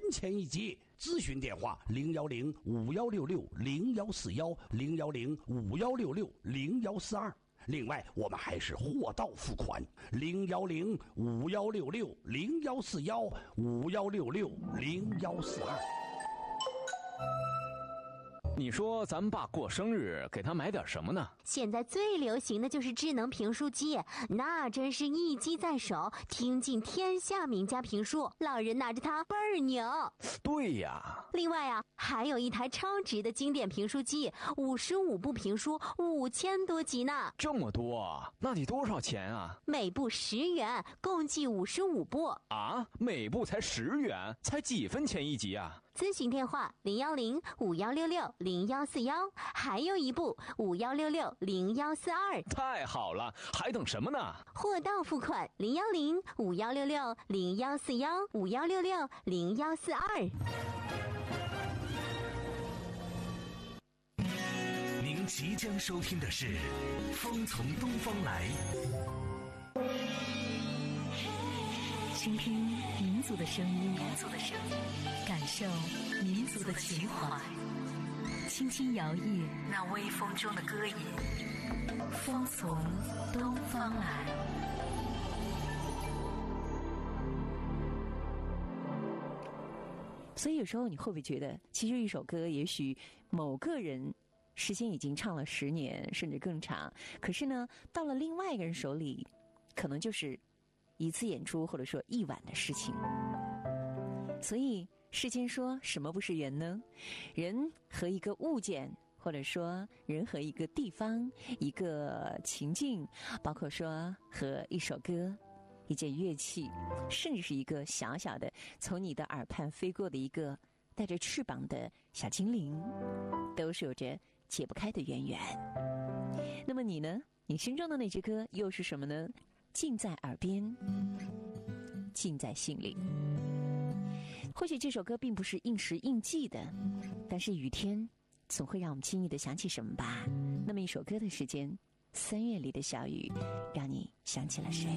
钱一集。咨询电话010-5166-0141，010-5166-0142。另外，我们还是货到付款，010-5166-0141，5166-0142。 你说咱们爸过生日，给他买点什么呢？ 现在最流行的就是智能评书机，那真是一机在手，听尽天下名家评书，老人拿着它倍儿牛。 对呀。 另外啊，还有一台超值的经典评书机，55部评书，5000多集呢。 这么多，那得多少钱啊？ 每部10元，共计55部。 啊，每部才10元，才几分钱一集啊？ 咨询电话010-5166-0141，还有一部5166-0142。 太好了，还等什么呢？ 货到付款010-5166-0141，5166-0142。 您即将收听的是《风从东方来》， 倾听民族的声音，感受民族的情怀，轻轻摇曳那微风中的歌吟。风从东方来。 所以有时候你会不会觉得，其实一首歌也许某个人时间已经唱了10年甚至更长，可是呢到了另外一个人手里，可能就是一次演出或者说一晚的事情。所以世间说什么不是缘呢？人和一个物件，或者说人和一个地方，一个情境，包括说和一首歌，一件乐器，甚至是一个小小的从你的耳畔飞过的一个带着翅膀的小精灵，都是有着解不开的渊源。那么你呢？你心中的那支歌又是什么呢？近在耳边，近在心里。或许这首歌并不是应时应季的，但是雨天总会让我们轻易的想起什么吧。那么一首歌的时间，3月里的小雨，让你想起了谁？